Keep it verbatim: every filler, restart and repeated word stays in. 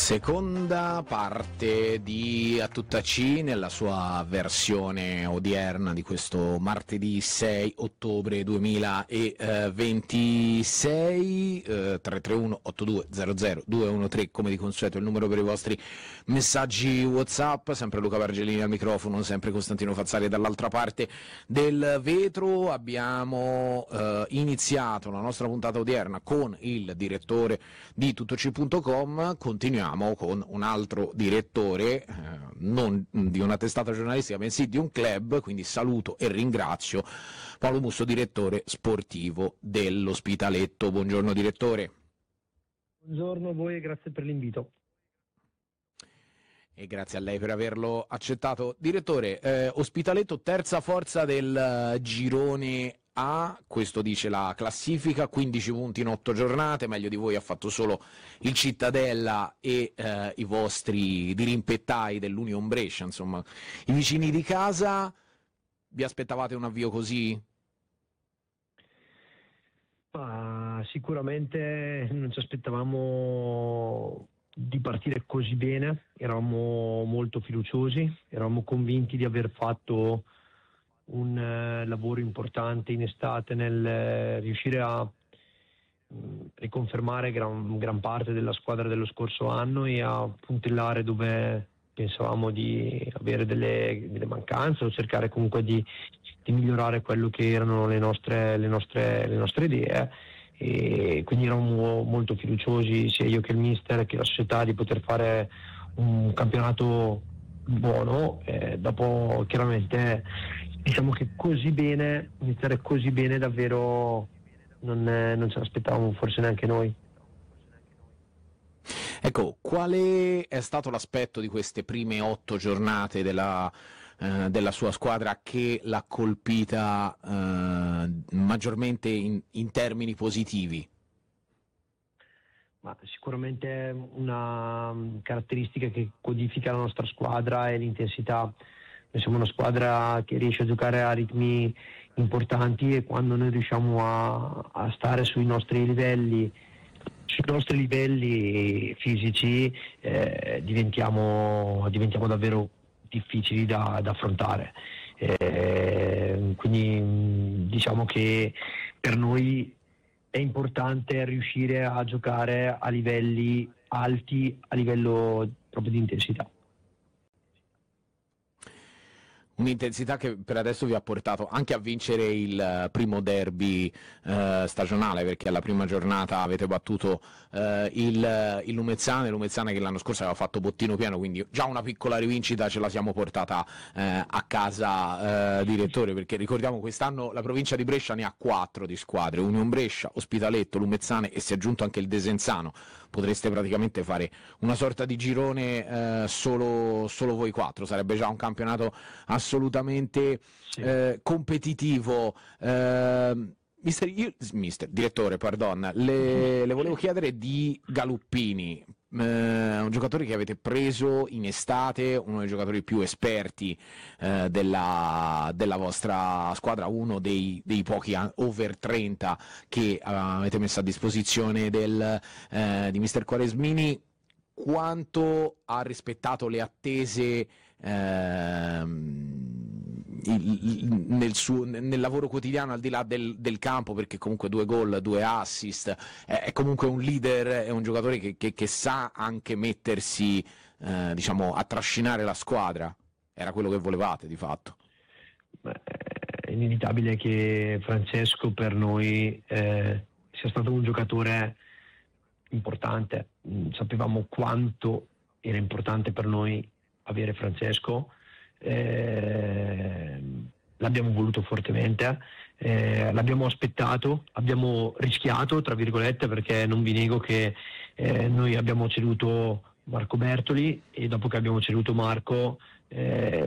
Seconda parte di A Tutta C nella sua versione odierna di questo martedì sei ottobre duemilaventisei. eh, tre tre uno otto due zero zero due uno tre come di consueto il numero per i vostri messaggi WhatsApp, sempre Luca Bargelini al microfono, sempre Costantino Fazzari dall'altra parte del vetro. Abbiamo eh, iniziato la nostra puntata odierna con il direttore di tuttoc punto com, continuiamo con un altro direttore, eh, non di una testata giornalistica, bensì di un club, quindi saluto e ringrazio Paolo Musso, direttore sportivo dell'Ospitaletto. Buongiorno direttore. Buongiorno a voi e grazie per l'invito. E grazie a lei per averlo accettato. Direttore, eh, Ospitaletto terza forza del uh, girone A, questo dice la classifica, quindici punti in otto giornate, meglio di voi ha fatto solo il Cittadella e eh, i vostri dirimpettai dell'Union Brescia, insomma, i vicini di casa. Vi aspettavate un avvio così? Ah, sicuramente non ci aspettavamo di partire così bene, eravamo molto fiduciosi, eravamo convinti di aver fatto un eh, lavoro importante in estate nel eh, riuscire a mh, riconfermare gran, gran parte della squadra dello scorso anno e a puntellare dove pensavamo di avere delle, delle mancanze o cercare comunque di, di migliorare quello che erano le nostre, le nostre, le nostre idee. E quindi eravamo molto fiduciosi, sia io che il mister che la società, di poter fare un campionato buono. Eh, dopo chiaramente diciamo che così bene, iniziare così bene davvero non, eh, non ce l'aspettavamo forse neanche noi. Ecco, quale è stato l'aspetto di queste prime otto giornate della, eh, della sua squadra che l'ha colpita eh, maggiormente in, in termini positivi? Ma sicuramente una caratteristica che codifica la nostra squadra è l'intensità. Noi siamo una squadra che riesce a giocare a ritmi importanti e quando noi riusciamo a, a stare sui nostri livelli sui nostri livelli fisici eh, diventiamo, diventiamo davvero difficili da, da affrontare. Eh, quindi diciamo che per noi è importante riuscire a giocare a livelli alti, a livello proprio di intensità. Un'intensità che per adesso vi ha portato anche a vincere il primo derby eh, stagionale, perché alla prima giornata avete battuto eh, il, il Lumezzane, Lumezzane che l'anno scorso aveva fatto bottino pieno, quindi già una piccola rivincita ce la siamo portata eh, a casa, eh, direttore, perché ricordiamo quest'anno la provincia di Brescia ne ha quattro di squadre: Union Brescia, Ospitaletto, Lumezzane e si è aggiunto anche il Desenzano. Potreste praticamente fare una sorta di girone eh, solo, solo voi quattro, sarebbe già un campionato assolutamente sì. eh, competitivo. eh, mister, io, mister, direttore, pardon, le, le volevo chiedere di Galuppini, eh, un giocatore che avete preso in estate, uno dei giocatori più esperti eh, della, della vostra squadra, uno dei, dei pochi over trenta che eh, avete messo a disposizione del, eh, di mister Quaresmini. Quanto ha rispettato le attese ehm, il, il, nel, suo, nel lavoro quotidiano, al di là del, del campo, perché comunque due gol, due assist, è, è comunque un leader, è un giocatore che, che, che sa anche mettersi, eh, diciamo, a trascinare la squadra. Era quello che volevate di fatto. Beh, è inevitabile che Francesco per noi eh, sia stato un giocatore importante. Sapevamo quanto era importante per noi avere Francesco, eh, l'abbiamo voluto fortemente, eh, l'abbiamo aspettato, abbiamo rischiato tra virgolette, perché non vi nego che eh, noi abbiamo ceduto Marco Bertoli e dopo che abbiamo ceduto Marco eh,